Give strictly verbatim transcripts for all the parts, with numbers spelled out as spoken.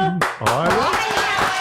Olha.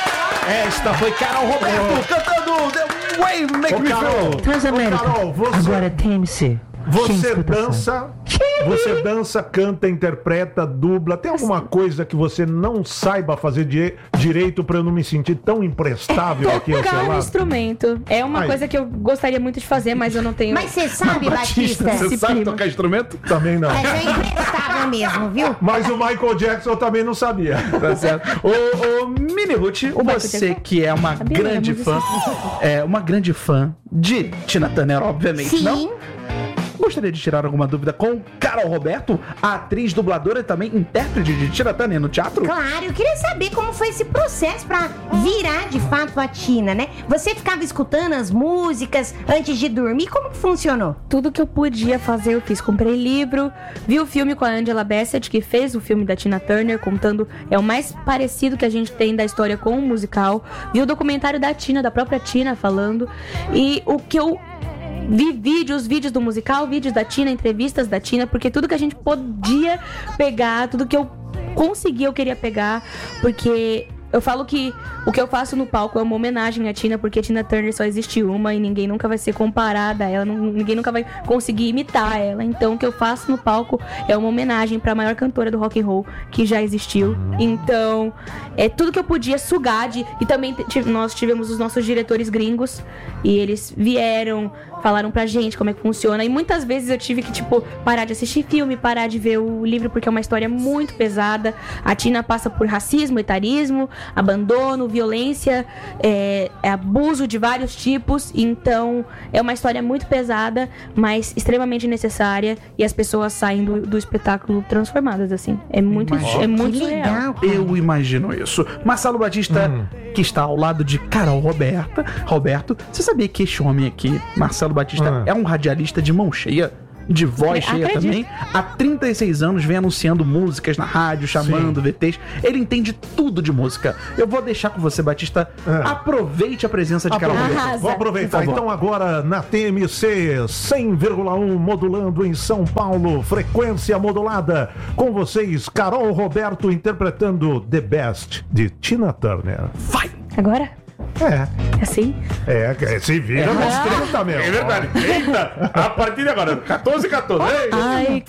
Esta foi Carol Roberto cantando The Way Make Me Feel. Transamérica. Carol, você... Agora tem-se. Você dança, você dança, canta, interpreta, dubla. Tem alguma coisa que você não saiba fazer di- direito pra eu não me sentir tão imprestável aqui ao seu Tocar um lado? instrumento. É uma Ai. coisa que eu gostaria muito de fazer, mas eu não tenho. Mas você sabe, Batista? Você sabe tocar instrumento? Também não. Mas é imprestável mesmo, viu? Mas o Michael Jackson eu também não sabia. Tá certo. Ô, ô Mini Ruth, você que é uma Sabia, grande né, fã, é uma grande fã de Tina Turner, obviamente, Sim. não? Gostaria de tirar alguma dúvida com Carol Roberto, a atriz, dubladora e também intérprete de Tina Turner no teatro? Claro, eu queria saber como foi esse processo pra virar de fato a Tina, né? Você ficava escutando as músicas antes de dormir? Como que funcionou? Tudo que eu podia fazer, eu fiz. Comprei livro, vi o filme com a Angela Bassett, que fez o filme da Tina Turner, contando, é o mais parecido que a gente tem da história com o musical. Vi o documentário da Tina, da própria Tina, falando. E o que eu vi vídeos, vídeos do musical, vídeos da Tina, entrevistas da Tina, porque tudo que a gente podia pegar, tudo que eu conseguia, eu queria pegar, porque eu falo que o que eu faço no palco é uma homenagem à Tina, porque Tina Turner só existe uma e ninguém nunca vai ser comparada a ela, não, ninguém nunca vai conseguir imitar ela. Então o que eu faço no palco é uma homenagem para a maior cantora do rock and roll que já existiu. Então é tudo que eu podia sugar de, e também t- nós tivemos os nossos diretores gringos e eles vieram, falaram pra gente como é que funciona, e muitas vezes eu tive que, tipo, parar de assistir filme, parar de ver o livro, porque é uma história muito pesada. A Tina passa por racismo, etarismo, abandono, violência, é, é abuso de vários tipos. Então é uma história muito pesada, mas extremamente necessária, e as pessoas saem do, do espetáculo transformadas, assim. É muito, Imagina. é muito Que surreal. legal, cara. Eu imagino isso. Marcelo Batista, que está ao lado de Carol Roberta. Roberto, você sabia que este homem aqui, Marcelo Batista, Ah. é um radialista de mão cheia? De voz cheia Acredito. também. Há trinta e seis anos vem anunciando músicas na rádio, chamando V Tês. Ele entende tudo de música. Eu vou deixar com você, Batista. Ah. Aproveite a presença de Carol Aproveita. Roberta. Arrasa. Vou aproveitar. Por favor. Então agora na T M C cem vírgula um, modulando em São Paulo, frequência modulada. Com vocês, Carol Roberto interpretando The Best de Tina Turner. Vai! Agora? É, Assim? é, é se vira nos trinta, meu. É verdade. Eita! A partir de agora, quatorze, quatorze. Ei. Ai,